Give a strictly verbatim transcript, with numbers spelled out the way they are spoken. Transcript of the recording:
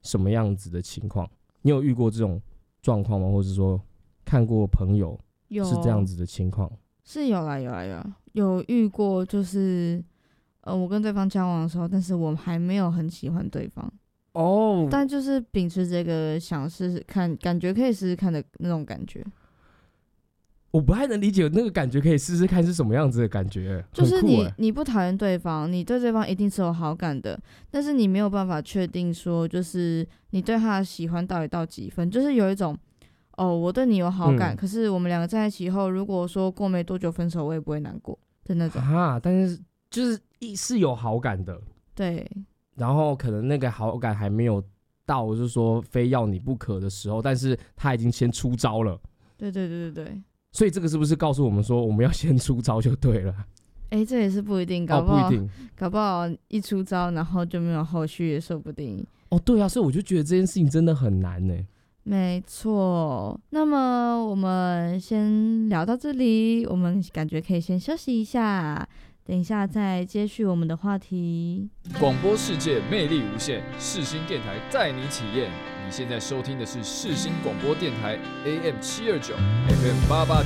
什么样子的情况？你有遇过这种状况吗？或者说看过朋友是这样子的情况？ 是有啦有啦有啦有遇过，就是呃我跟对方交往的时候，但是我还没有很喜欢对方哦， oh, 但就是秉持这个想试试看，感觉可以试试看的那种感觉。 我不太能理解那个感觉可以试试看是什么样子的感觉， 就是你你不讨厌对方，你对对方一定是有好感的，但是你没有办法确定说，就是你对他的喜欢到底到几分，就是有一种哦，我对你有好感，嗯、可是我们两个在一起以后，如果说过没多久分手，我也不会难过的那种啊。但是就是是有好感的， 对， 然后可能那个好感还没有到，就是说非要你不可的时候，但是他已经先出招了。 对对对对对。 所以这个是不是告诉我们说，我们要先出招就对了？ 哎、欸，这也是不一定，搞不好、 哦、不一定， 搞不好一出招，然后就没有后续，也说不定。 哦，对啊，所以我就觉得这件事情真的很难呢。 没错，那么我们先聊到这里，我们感觉可以先休息一下，等一下再接续我们的话题。 广播世界魅力无限，世新电台带你体验。你现在收听的是世新广播电台 A M 七二九 F M 八八